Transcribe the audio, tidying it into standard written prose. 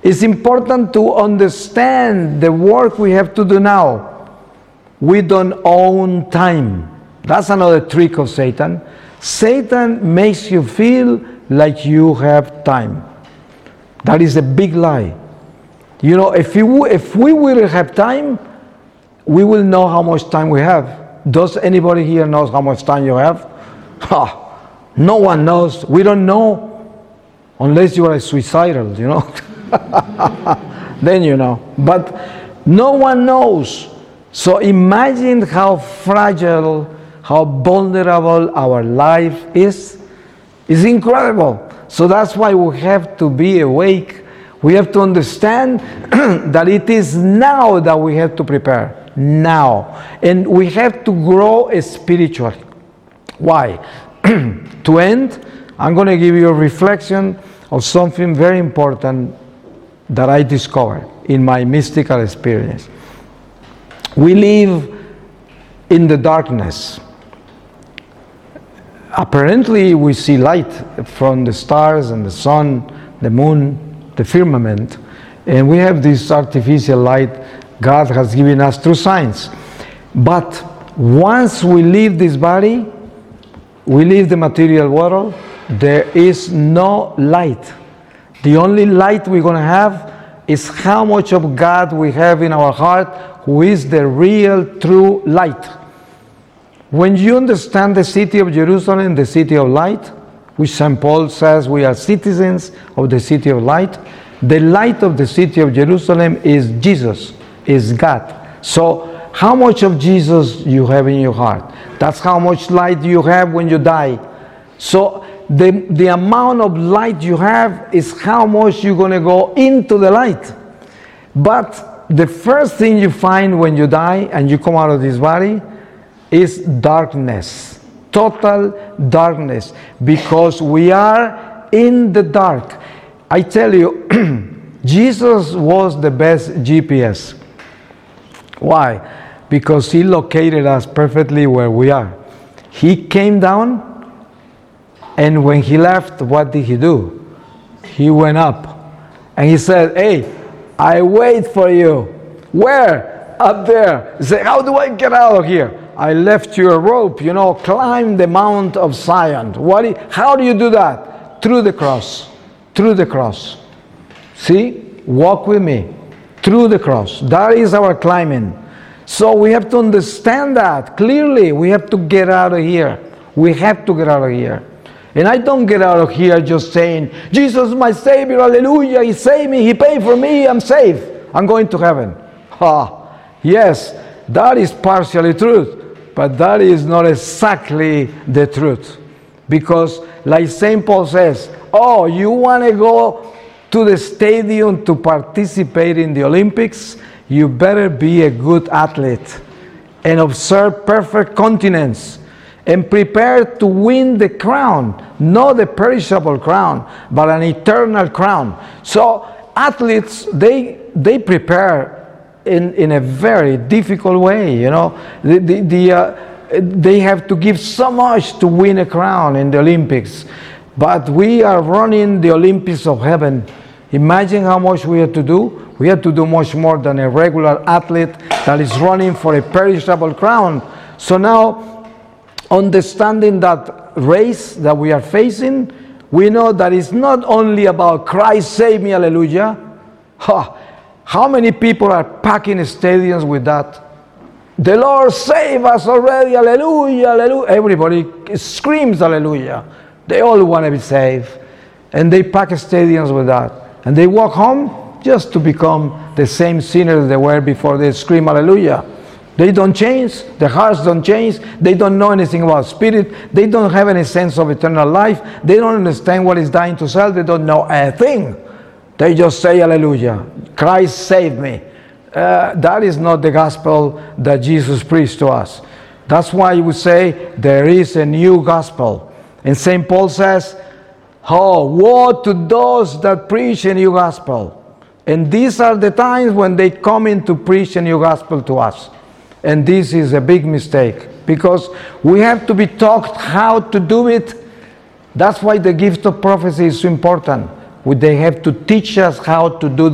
It's important to understand the work we have to do now. We don't own time. That's another trick of Satan. Satan makes you feel like you have time. That is a big lie. You know, if we will have time, we will know how much time we have. Does anybody here knows how much time you have? No one knows. We don't know unless you are suicidal, you know. Then you know. But no one knows. So imagine how fragile, how vulnerable our life is. It's incredible. So that's why we have to be awake. We have to understand that it is now that we have to prepare. Now. And we have to grow spiritually. Why? To end, I'm going to give you a reflection of something very important that I discovered in my mystical experience. We live in the darkness. Apparently, we see light from the stars and the sun, the moon, the firmament, and we have this artificial light God has given us through science. But once we leave this body, we leave the material world, there is no light. The only light we're going to have is how much of God we have in our heart, who is the real, true light. When you understand the city of Jerusalem, the city of light, which St. Paul says we are citizens of the city of light, the light of the city of Jerusalem is Jesus, is God. So how much of Jesus you have in your heart? That's how much light you have when you die. So the amount of light you have is how much you're going to go into the light. But the first thing you find when you die and you come out of this body is darkness, total darkness, because we are in the dark. I tell you, Jesus was the best GPS. Why? Because he located us perfectly where we are. He came down, and when he left, what did he do? He went up, and he said, hey, I wait for you. Where? Up there. He said, how do I get out of here? I left you a rope, you know, climb the Mount of Zion. How do you do that? Through the cross. Through the cross. See? Walk with me. Through the cross. That is our climbing. So we have to understand that clearly. We have to get out of here. We have to get out of here. And I don't get out of here just saying, Jesus is my Savior, hallelujah, He saved me, He paid for me, I'm safe, I'm going to heaven. Yes, that is partially truth, but that is not exactly the truth. Because like St. Paul says, oh, you want to go to the stadium to participate in the Olympics? You better be a good athlete and observe perfect continence and prepare to win the crown, not the perishable crown, but an eternal crown. So athletes, they prepare in a very difficult way, you know. They have to give so much to win a crown in the Olympics. But we are running the Olympics of heaven. Imagine how much we have to do. We have to do much more than a regular athlete that is running for a perishable crown. So now, understanding that race that we are facing, we know that it's not only about Christ save me, hallelujah. How many people are packing stadiums with that? The Lord save us already, hallelujah, hallelujah. Everybody screams hallelujah. They all want to be saved. And they pack stadiums with that. And they walk home just to become the same sinners they were before they scream hallelujah. They don't change, their hearts don't change, they don't know anything about spirit, they don't have any sense of eternal life, they don't understand what is dying to self, they don't know a thing. They just say hallelujah, Christ saved me. That is not the gospel that Jesus preached to us. That's why we say there is a new gospel. And St. Paul says, oh, woe to those that preach a new gospel. And these are the times when they come in to preach a new gospel to us. And this is a big mistake, because we have to be taught how to do it. That's why the gift of prophecy is so important. They have to teach us how to do